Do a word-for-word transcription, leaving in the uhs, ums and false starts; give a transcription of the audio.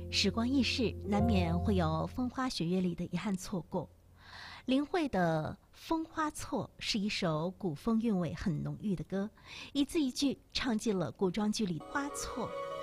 时光易逝，难免会有风花雪月里的遗憾错过。林慧的《风花错》是一首古风韵味很浓郁的歌，一字一句唱进了古装剧里花错